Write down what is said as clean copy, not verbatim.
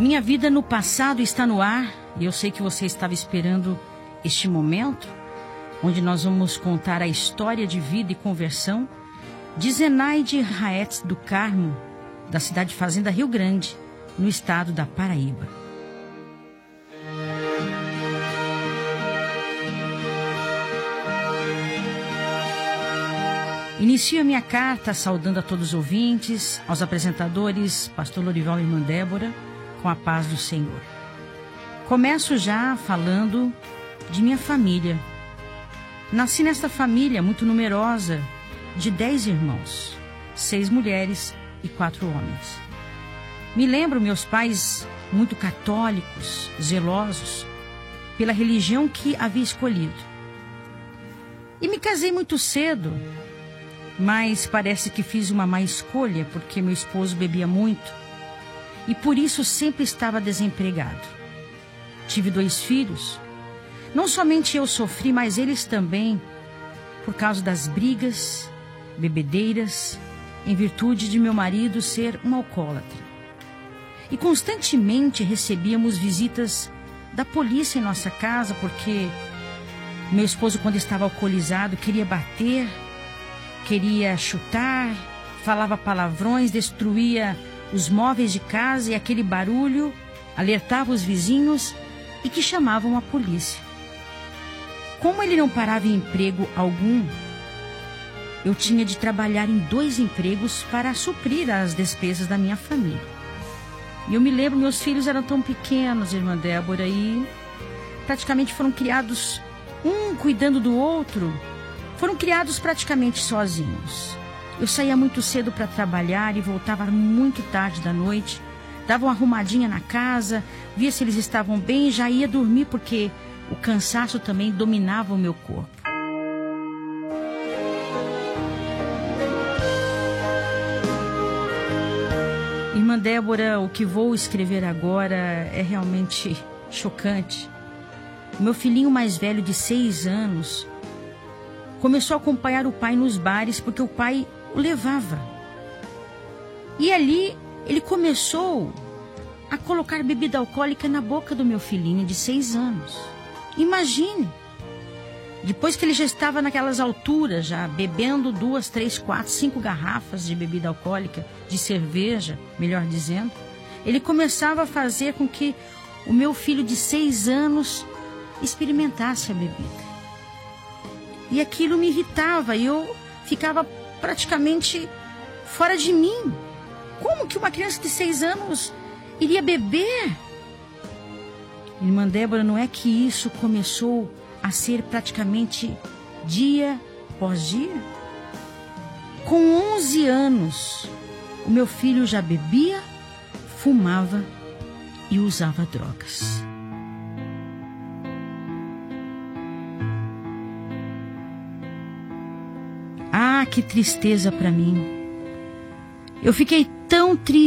Minha vida no passado está no ar e eu sei que você estava esperando este momento, onde nós vamos contar a história de vida e conversão de Zenaide Raetz do Carmo, da cidade Fazenda Rio Grande, no estado da Paraíba. Inicio a minha carta saudando a todos os ouvintes, aos apresentadores, pastor Lorival e irmã Débora, com a paz do Senhor. Começo já falando de minha família. Nasci nesta família muito numerosa, de 10 irmãos, 6 mulheres e 4 homens. Me lembro meus pais muito católicos, zelosos pela religião que havia escolhido. E me casei muito cedo, mas parece que fiz uma má escolha porque meu esposo bebia muito e por isso sempre estava desempregado. Tive 2 filhos. Não somente eu sofri, mas eles também, por causa das brigas, bebedeiras, em virtude de meu marido ser um alcoólatra. E constantemente recebíamos visitas da polícia em nossa casa, porque meu esposo, quando estava alcoolizado, queria bater, queria chutar, falava palavrões, destruía os móveis de casa e aquele barulho alertava os vizinhos e que chamavam a polícia. Como ele não parava em emprego algum, eu tinha de trabalhar em 2 empregos para suprir as despesas da minha família. E eu me lembro, meus filhos eram tão pequenos, irmã Débora, e praticamente foram criados um cuidando do outro. Foram criados praticamente sozinhos. Eu saía muito cedo para trabalhar e voltava muito tarde da noite. Dava uma arrumadinha na casa, via se eles estavam bem e já ia dormir porque o cansaço também dominava o meu corpo. Irmã Débora, o que vou escrever agora é realmente chocante. O meu filhinho mais velho de 6 anos começou a acompanhar o pai nos bares porque o pai o levava. E ali ele começou a colocar bebida alcoólica na boca do meu filhinho de 6 anos. Imagine! Depois que ele já estava naquelas alturas, já bebendo 2, 3, 4, 5 garrafas de bebida alcoólica, de cerveja, melhor dizendo, ele começava a fazer com que o meu filho de 6 anos experimentasse a bebida. E aquilo me irritava e eu ficava praticamente fora de mim. Como que uma criança de 6 anos iria beber? Irmã Débora, não é que isso começou a ser praticamente dia após dia? Com 11 anos, o meu filho já bebia, fumava e usava drogas. Ah, que tristeza para mim. Eu fiquei tão triste